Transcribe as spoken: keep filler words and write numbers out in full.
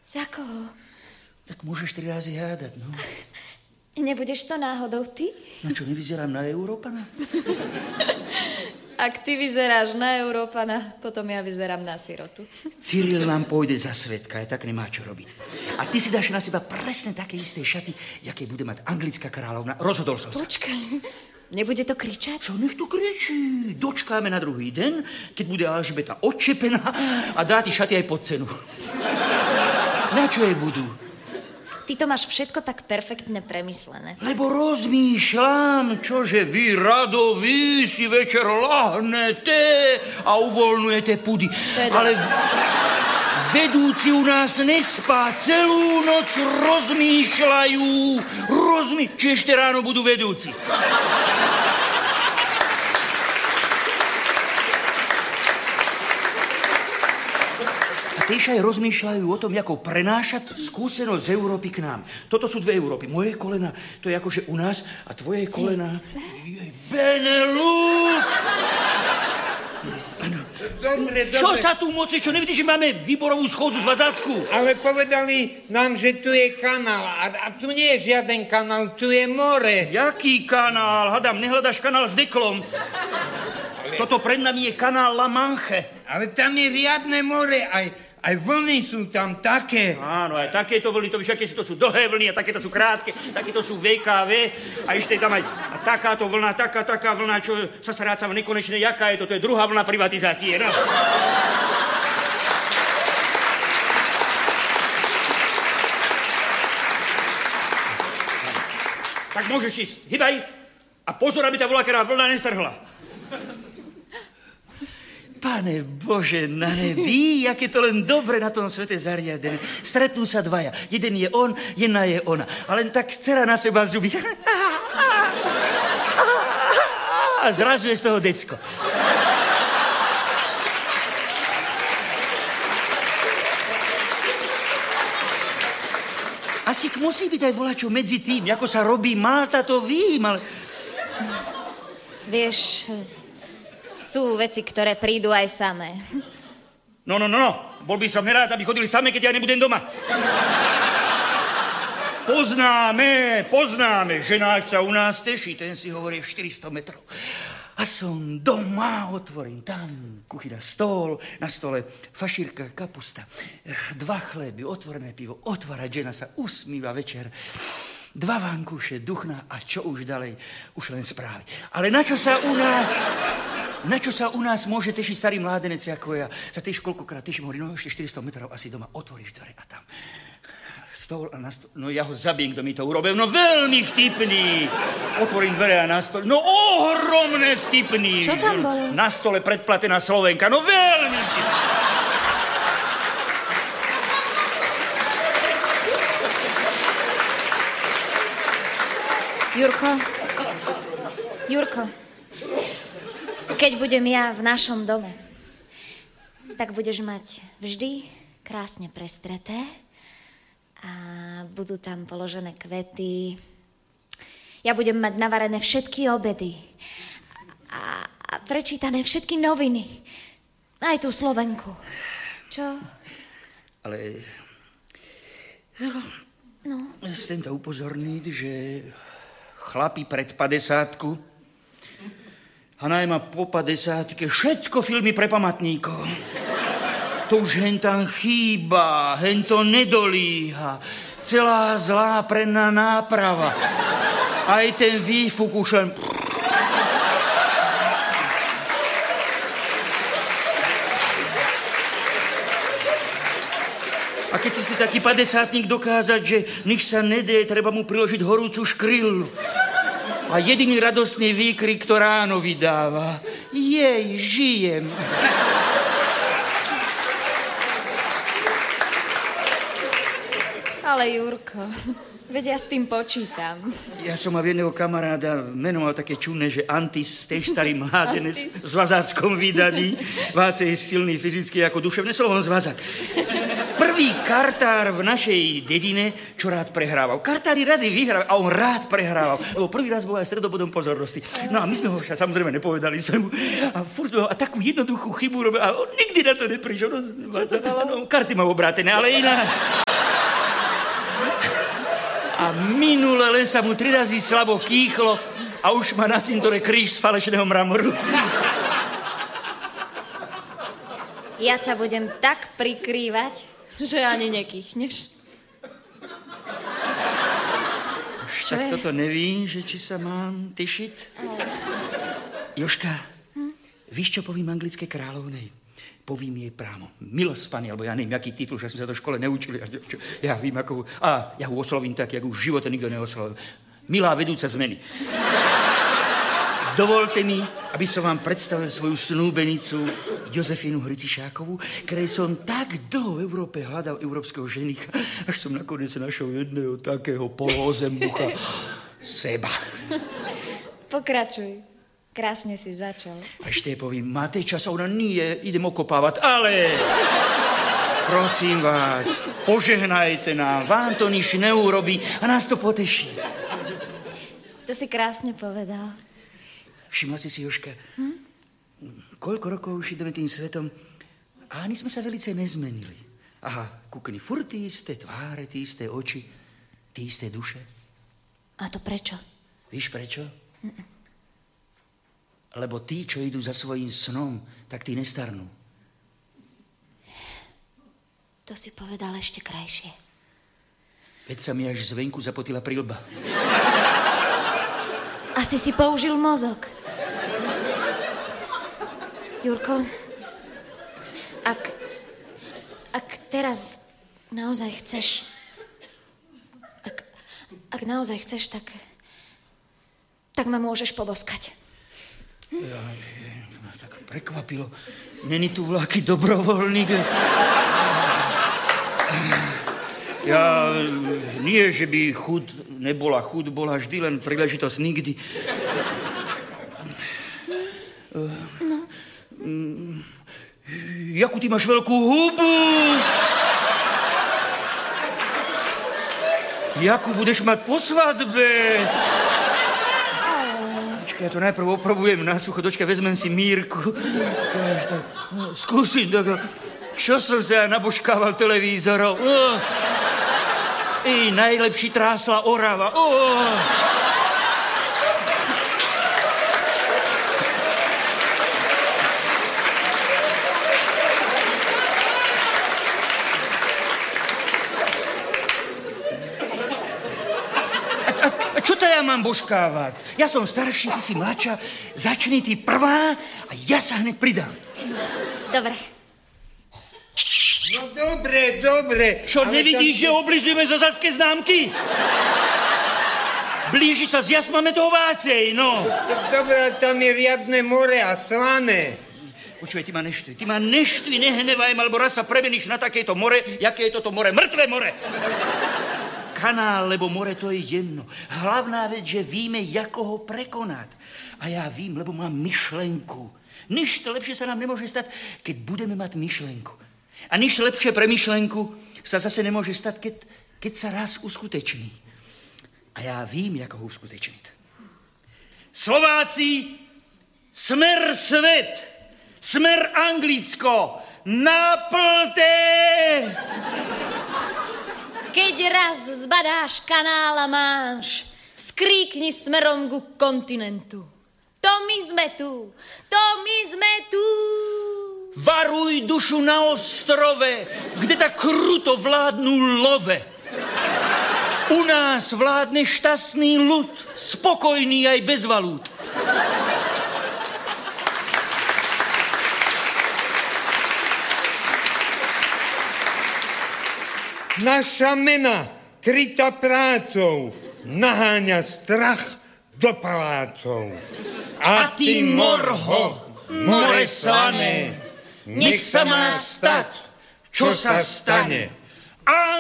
Za koho? Tak môžeš tri razy hádať, no. Nebudeš to náhodou ty? No čo, nevyzerám na Európana? Ak ty vyzeráš na Európana, potom ja vyzerám na sirotu. Cyril nám pôjde za svedka, aj tak nemá čo robiť. A ty si dáš na seba presne také isté šaty, jaké bude mať anglická kráľovna. Rozhodol som sa. Počkaj, nebude to kričať? Čo, nech to kričí. Dočkáme na druhý den, keď bude Alžbeta odčepená a dá ti šaty aj pod cenu. Na čo jej budú? Ty to máš všetko tak perfektne premyslené. Lebo rozmýšľam, čože vy radoví si večer lahnete a uvoľňujete pudy. Teda. Ale vedúci u nás nespá, celú noc rozmýšľajú. Rozmý... Či ešte ráno budú vedúci. Tiež aj rozmýšľajú o tom, ako prenášať skúsenosť z Európy k nám. Toto sú dve Európy. Moje kolena, to je akože u nás, a tvoje kolena je Benelux. Ano. Dobre, dobre. Čo sa tu moci? Čo nevidíš, že máme výborovú schôdzu z Vazácku? Ale povedali nám, že tu je kanál. A, a tu nie je žiaden kanál, tu je more. Jaký kanál? Hadam, nehľadaš kanál s deklom. Ale... Toto pred nami je kanál La Manche. Ale tam je riadne more, aj... Aj vlny sú tam také. Áno, aj takéto vlny, to víš, aké to sú dlhé vlny a takéto sú krátke, takéto sú vé ká vé a ešte je tam aj a takáto vlna, taká, taká vlna, čo sa stráca v nekonečné. Jaká je to? To je druhá vlna privatizácie, no. Tak môžeš ísť, hýbaj a pozor, aby tá voľakerá vlna nestrhla. Pane Bože, na nebi, aké to len dobre na tom svete zariadené. Stretnú sa dvaja. Jeden je on, jedna je ona. A len tak dcera na seba zuby. A zrazu je z toho decko. Asi musí byť aj volačo medzi tým, ako sa robí Malta, to vím, ale... Vieš... Sú veci, ktoré prídu aj samé. No, no, no, no. Bol by som nerád, aby chodili samé, keď ja nebudem doma. Poznáme, poznáme. Ženáčca u nás teší, ten si hovorí štyristo metrov. A som doma, otvorím tam kuchyňa, stôl, na stole fašírka, kapusta, dva chleby, otvorené pivo, otvárať, žena sa usmíva večer. Dva vankúše, duchná a čo už ďalej, už len správy. Ale na čo sa u nás... Na čo sa u nás môže tešiť starý mládenec ako ja? Sa tiež koľkokrát teším, hovorí, no ešte štyristo metrov asi doma, otvoríš dvere a tam stôl a na stôl, no ja ho zabijem, kto mi to urobil, no veľmi vtipný. Otvorím dvere a na stôl, no ohromné vtipný. Čo tam bolo? Na stole predplatená Slovenka, no veľmi vtipný. Jurko, Jurko, keď budem ja v našom dome, tak budeš mať vždy krásne prestreté a budú tam položené kvety. Ja budem mať navarené všetky obedy a, a prečítané všetky noviny. Aj tú Slovenku. Čo? Ale... No. Chcem ťa upozorniť, že chlapi pred padesátku a najmä po padesátke všetko filmy pre pamätníkov. To už hen tam chýba, hen to nedolíha. Celá zlá predná náprava. Aj ten výfuk už len... A keď si taký padesátnik dokázať, že nič sa nedé, treba mu priložiť horúcu škrillu. A jediný radostný výkrik, to ráno vydáva. Jej, žijem. Ale Jurko, veď ja s tým počítam. Ja som mal jedného kamaráda, meno mal také čudné, že Antis, tiež starý mládenec z vazáckom vydaní. Vácej silný fyzicky ako duševné slovo, on z Vazák. Prvý kartár v našej dedine, čo rád prehrával. Kartári rady vyhrávali a on rád prehrával, lebo prvý raz bol aj stredobodom pozornosti. No a my sme ho samozrejme nepovedali svojmu a furt sme ho a takú jednoduchú chybu robil a on nikdy na to neprišiel. Čo to bolo? No, karty mal obrátené, ale iná... A minule len sa mu tri razy slabo kýchlo a už má na cintore kríž z falešného mramoru. Ja ťa budem tak prikrývať, že ani nekýchneš. Už tak je? Toto nevím, že či sa mám tyšiť. Oh. Jožka, hm? Víš, čo povím anglické kráľovnej? Povím jej prámo. Milosť, pani, alebo ja neviem, aký titul, že sme sa to v škole neučili. Ja vím, ako... A ja ho oslovím tak, jak už v živote nikto neoslovil. Milá vedúca zmeny. Dovolte mi, aby som vám predstavil svoju snúbenicu Jozefínu Hricišákovú, ktorej som tak dlho v Európe hľadal európskeho ženíka, až som nakoniec našiel jedného takého poloozemucha seba. Pokračuj. Krásne si začal. A ešte povím, máte čas? A ona, nie, idem okopávať, ale... Prosím vás, požehnajte nám, vám to nič neurobí a nás to poteší. To si krásne povedal. Všimla si si, Jožka, hm? Koľko rokov už ideme tým svetom a ani sme sa velice nezmenili. Aha, kúkni, furt tí isté tváre, tí isté oči, tí isté duše. A to prečo? Víš prečo? Mm-mm. Lebo tí, čo idú za svojím snom, tak tí nestarnú. To si povedal ešte krajšie. Veď sa mi až zvenku zapotila prilba. Asi si použil mozog. Jurko, ak, ak teraz naozaj chceš, ak, ak naozaj chceš, tak, tak ma môžeš poboskať. Ja, ma tak prekvapilo. Není tu vláky dobrovoľník. Ja, nie, že by chud nebola chud, bola vždy len príležitosť nikdy. No. Jakú ty máš veľkú hubu? Jakú budeš mať po svadbe? Ja to najprv oprobujem na sucho, dočka, vezmem si Mírku. Skúsim, tak, čo som sa nabožkával televízorov. Oh. I najlepší trásla Orava. Oh. Čo to ja mám božkávať? Ja som starší, ty si mladšia, začni ty prvá a ja sa hneď pridám. Dobre. No dobre, dobre. Čo, nevidíš, tam... že oblizujeme zazadské známky? Blíži sa, zjasmame toho vácej, no. Dobre, tam je riadne more a slané. Počúvaj, ty ma neštvi, ty ma neštvi, nehnevaj ma, alebo raz sa premeníš na takéto more, jaké je toto more, mŕtve more. Kanál, lebo more to je jedno. Hlavná vec, že víme, ako ho prekonať. A ja vím, lebo mám myšlenku. Nič to lepšie sa nám nemôže stať, keď budeme mať myšlenku. A nič lepšie pre myšlenku sa zase nemôže stať, keď, keď sa raz uskuteční. A ja vím, ako ho uskutečniť. Slováci, smer svet, smer Anglicko, naplte! Keď raz zbadáš kanál a máš, skríkni smerom ku kontinentu. To my sme tu, to my sme tu. Varuj dušu na ostrove, kde tak kruto vládnu love. U nás vládne šťastný ľud, spokojný aj bez valút. Naša mena, krytá prácou, naháňa strach do palácov. A ty, morho, more slané, nech sa má stať, čo sa stane.